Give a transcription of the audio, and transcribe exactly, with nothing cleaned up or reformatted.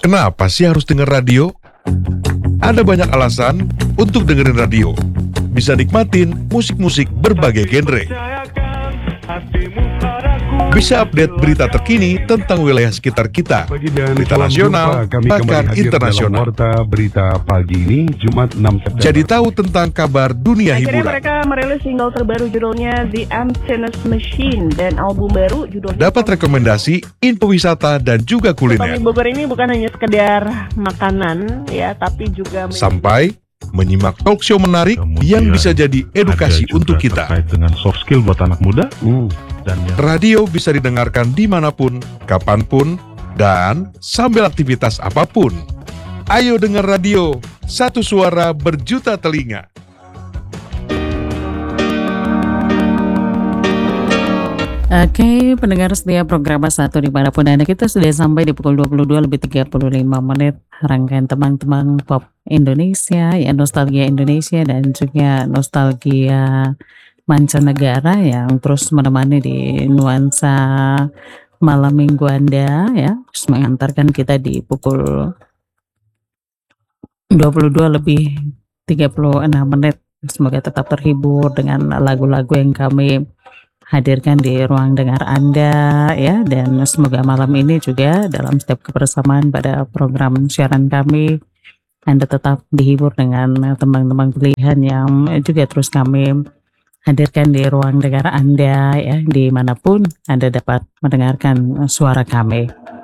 Kenapa sih harus denger radio? Ada banyak alasan untuk dengerin radio. Bisa nikmatin musik-musik berbagai genre. Bisa update berita terkini tentang wilayah sekitar kita, berita nasional, bahkan internasional. Warta Berita Pagi ini, Jumat enam September. Jadi tahu tentang kabar dunia Akhirnya hiburan. mereka merilis single terbaru judulnya The Emptiness Machine dan album baru judulnya Dapat rekomendasi, info wisata, dan juga Tommy kuliner. Bogor ini bukan hanya sekedar makanan ya, tapi juga Sampai menyimak talk show menarik Kemudian yang bisa jadi edukasi ada juga untuk kita. terkait dengan soft skill buat anak muda. Hmm. Dan yang Radio bisa didengarkan dimanapun, kapanpun, dan sambil aktivitas apapun. Ayo dengar radio, satu suara berjuta telinga. Oke, pendengar setia program satu dimanapun Anda, kita sudah sampai di pukul dua puluh dua lebih tiga puluh lima menit. Rangkaian teman-teman pop Indonesia, ya nostalgia Indonesia dan juga nostalgia mancanegara yang terus menemani di nuansa malam minggu Anda, ya, terus mengantarkan kita di pukul dua puluh dua lebih tiga puluh enam menit. Semoga tetap terhibur dengan lagu-lagu yang kami hadirkan di ruang dengar Anda, ya, dan semoga malam ini juga dalam setiap kebersamaan pada program siaran kami Anda tetap dihibur dengan teman-teman pilihan yang juga terus kami hadirkan di ruang dengar Anda, ya, dimanapun Anda dapat mendengarkan suara kami.